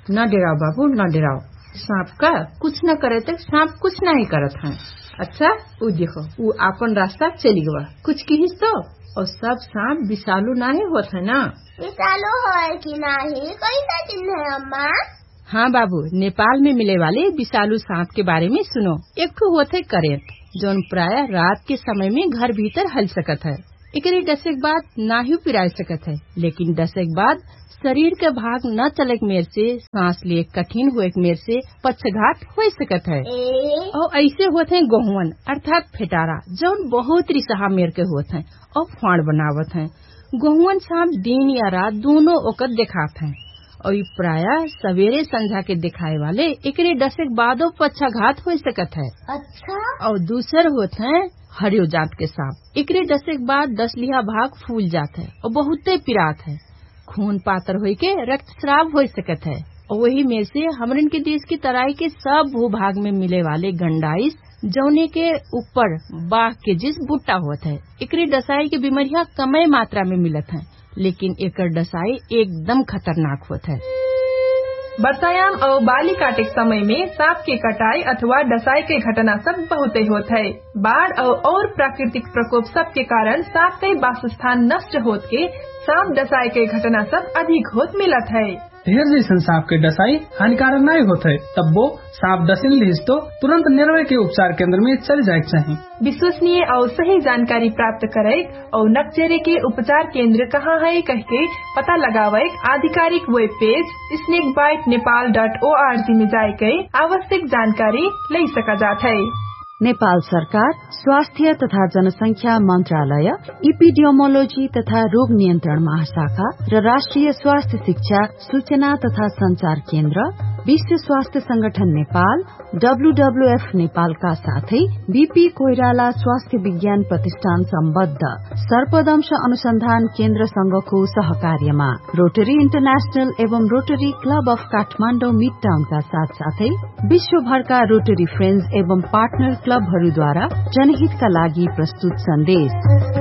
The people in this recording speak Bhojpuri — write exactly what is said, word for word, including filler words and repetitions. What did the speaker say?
न डराओ बाबू, न डराओ। सांप का कुछ न करे तक सांप कुछ नहीं करत है। अच्छा वो देखो, वो अपन रास्ता चली गवा, कुछ किहिस तो। और सब सांप विषालु नहीं होत है ना? विषालु है कि नहीं, कैसा चिन्ह है अम्मा? हाँ बाबू, नेपाल में मिले वाले विषालु सांप के बारे में सुनो। एक ठो होते करेंट, जोन प्राय रात के समय में घर भीतर हल सकत है। एकरे डसे के बाद नाही पिराय सकत है, लेकिन डसे के बाद शरीर के भाग न चले के मेर से सांस लिए कठिन हुए के मेर से पक्षघात हो सकत है। और ऐसे होते हैं गोहुवन अर्थात फेटारा, जौन बहुत रिसहा मेर के होते हैं और फाड़ बनावत हैं। गोहुवन सांप दिन या रात दोनों ओकर दिखात हैं और ये प्राय सवेरे संध्या के दिखाए वाले एकरे डसे के बादो पक्षाघात हो सकत है। अच्छा। और दूसर होते हैं हरियो जात के सांप। एकरे डसे के बाद दस लिहा भाग फूल जात है और बहुते पिरात है। खून पातर होई के रक्तस्राव हो सकत है। और वही में से हमरन के देश की तराई के सब भूभाग में मिले वाले गंडाइस, जौने के ऊपर बाघ के जिस बुट्टा होत है। एकरे डसाई के बीमारियां कमे मात्रा में मिलत है, लेकिन एकर डसाई एकदम खतरनाक होत है। बरसायाम और बाली काटे के समय में सांप के कटाई अथवा डसाई के घटना सब बहुते होत है। बाढ़ और, और प्राकृतिक प्रकोप सब के कारण सांप के वासस्थान नष्ट होत के सांप डसाई के घटना सब अधिक होत मिलत है। ढेर जैसन सांप के डसाई हानिकारक नहीं होते, तब वो सांप डसिन लिहिस तो तुरंत निर्भय के उपचार केंद्र में चल जाए चाहिए। विश्वसनीय और सही जानकारी प्राप्त करे और नकचेरे के उपचार केंद्र कहाँ है कह के पता लगावे आधिकारिक web page snake bite Nepal dot O R G में जाए के आवश्यक जानकारी ले सका जाता है। नेपाल सरकार स्वास्थ्य तथा जनसंख्या मंत्रालय, इपिडियोमोलोजी तथा रोग नियन्त्रण महाशाखा र राष्ट्रिय स्वास्थ्य शिक्षा सूचना तथा संचार केन्द्र, विश्व स्वास्थ्य संगठन नेपाल, डब्ल्यूडब्ल्यूएफ नेपालका साथै बीपी कोइराला स्वास्थ्य विज्ञान प्रतिष्ठान सम्बद्ध सर्पदंश अनुसन्धान केन्द्र संघको सहकार्यमा रोटरी इन्टरनेशनल एवं रोटरी क्लब अफ काठमाडौँ मिड टाउनका साथ साथै विश्वभरका रोटरी फ्रेन्ड्स एवं पार्टनर क्लबहरूद्वारा जनहितका लागि प्रस्तुत सन्देश।